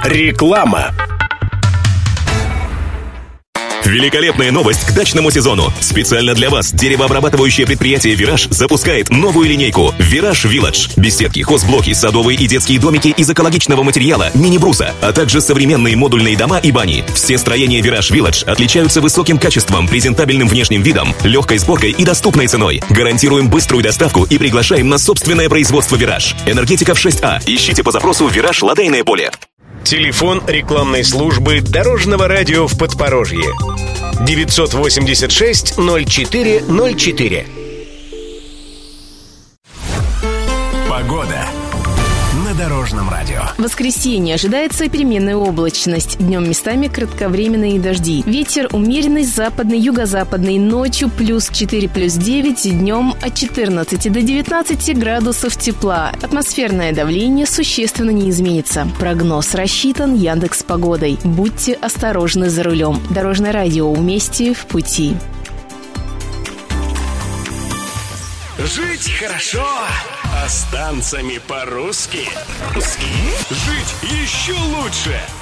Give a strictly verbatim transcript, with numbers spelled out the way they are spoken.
Реклама. Великолепная новость к дачному сезону. Специально для вас деревообрабатывающее предприятие «Вираж» запускает новую линейку «Вираж Вилладж». Беседки, хозблоки, садовые и детские домики из экологичного материала мини-бруса, а также современные модульные дома и бани. Все строения «Вираж Вилладж» отличаются высоким качеством, презентабельным внешним видом, легкой сборкой и доступной ценой. Гарантируем быструю доставку и приглашаем на собственное производство «Вираж». Энергетиков шесть А. Ищите по запросу «Вираж Лодейное поле». Телефон рекламной службы Дорожного радио в Подпорожье. девятьсот восемьдесят шесть ноль четыре ноль четыре. Погода на Дорожном радио. В воскресенье ожидается переменная облачность. Днем местами кратковременные дожди. Ветер умеренный, западный, юго-западный. Ночью плюс четыре, плюс девять. Днем от четырнадцати до девятнадцати градусов тепла. Атмосферное давление существенно не изменится. Прогноз рассчитан Яндекс.Погодой. Будьте осторожны за рулем. Дорожное радио. Вместе в пути. Жить хорошо, а с танцами по-русски. Жить еще лучше.